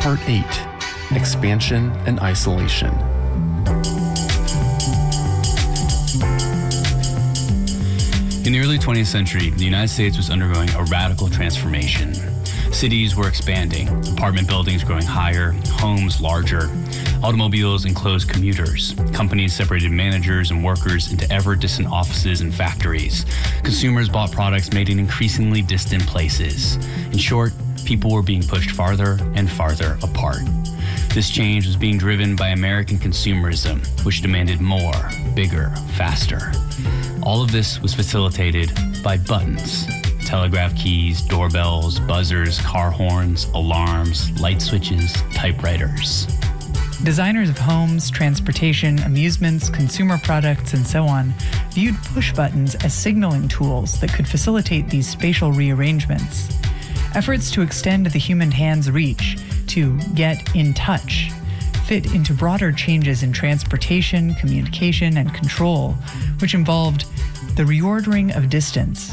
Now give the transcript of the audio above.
Part 8, Expansion and Isolation. In the early 20th century, the United States was undergoing a radical transformation. Cities were expanding, apartment buildings growing higher, homes larger, automobiles enclosed commuters, companies separated managers and workers into ever-distant offices and factories. Consumers bought products made in increasingly distant places. In short, people were being pushed farther and farther apart. This change was being driven by American consumerism, which demanded more, bigger, faster. All of this was facilitated by buttons. Telegraph keys, doorbells, buzzers, car horns, alarms, light switches, typewriters. Designers of homes, transportation, amusements, consumer products, and so on viewed push buttons as signaling tools that could facilitate these spatial rearrangements. Efforts to extend the human hand's reach, to get in touch, fit into broader changes in transportation, communication, and control, which involved the reordering of distance,